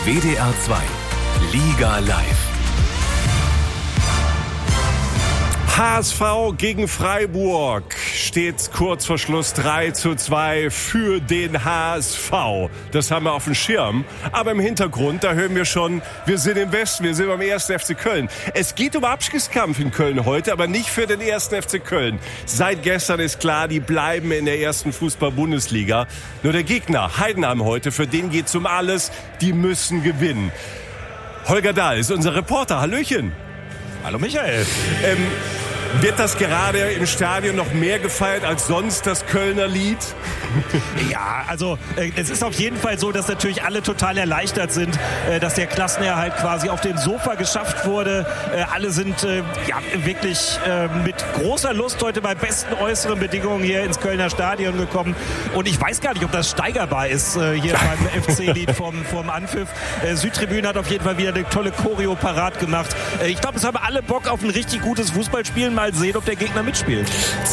WDR 2 Liga live. HSV gegen Freiburg steht kurz vor Schluss 3:2 für den HSV. Das haben wir auf dem Schirm. Aber im Hintergrund, da hören wir schon, wir sind im Westen, wir sind beim 1. FC Köln. Es geht um Abstiegskampf in Köln heute, aber nicht für den 1. FC Köln. Seit gestern ist klar, die bleiben in der ersten Fußball-Bundesliga. Nur der Gegner, Heidenheim heute, für den geht's um alles. Die müssen gewinnen. Holger Dahl ist unser Reporter. Hallöchen. Hallo Michael. Wird das gerade im Stadion noch mehr gefeiert als sonst, das Kölner Lied? Ja, also es ist auf jeden Fall so, dass natürlich alle total erleichtert sind, dass der Klassenerhalt quasi auf dem Sofa geschafft wurde. Alle sind wirklich mit großer Lust heute bei besten äußeren Bedingungen hier ins Kölner Stadion gekommen. Und ich weiß gar nicht, ob das steigerbar ist hier beim FC-Lied vom Anpfiff. Südtribüne hat auf jeden Fall wieder eine tolle Choreo parat gemacht. Ich glaube, es haben alle Bock auf ein richtig gutes Fußballspielen. Mal sehen, ob der Gegner mitspielt.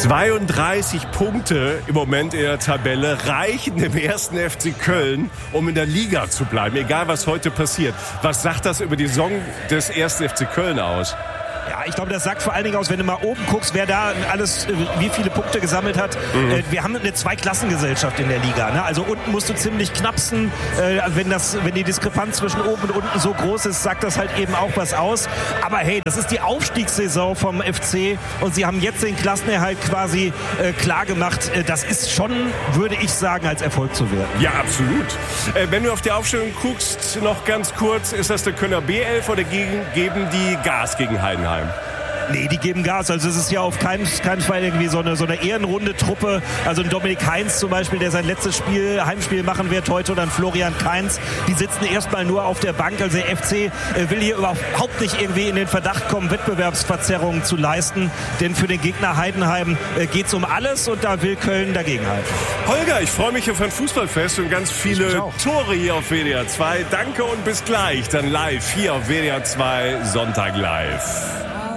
32 Punkte im Moment in der Tabelle reichen dem 1. FC Köln, um in der Liga zu bleiben, egal was heute passiert. Was sagt das über die Saison des 1. FC Köln aus? Ja, ich glaube, das sagt vor allen Dingen aus, wenn du mal oben guckst, wer da alles, wie viele Punkte gesammelt hat. Wir haben eine Zweiklassengesellschaft in der Liga. Ne? Also unten musst du ziemlich knapsen. Wenn die Diskrepanz zwischen oben und unten so groß ist, sagt das halt eben auch was aus. Aber hey, das ist die Aufstiegssaison vom FC und sie haben jetzt den Klassenerhalt quasi klar gemacht. Das ist schon, würde ich sagen, als Erfolg zu werten. Ja, absolut. Wenn du auf die Aufstellung guckst, noch ganz kurz, ist das der Kölner B11 oder geben die Gas gegen Heidenheim? Nee, die geben Gas. Also es ist ja auf keinen Fall irgendwie so eine ehrenrunde Truppe. Also ein Dominik Heinz zum Beispiel, der sein letztes Heimspiel machen wird heute, oder ein Florian Kainz. Die sitzen erstmal nur auf der Bank. Also der FC will hier überhaupt nicht irgendwie in den Verdacht kommen, Wettbewerbsverzerrungen zu leisten. Denn für den Gegner Heidenheim geht's um alles und da will Köln dagegenhalten. Holger, ich freue mich auf ein Fußballfest und ganz viele Tore hier auf WDR 2. Danke und bis gleich. Dann live hier auf WDR 2 Sonntag live.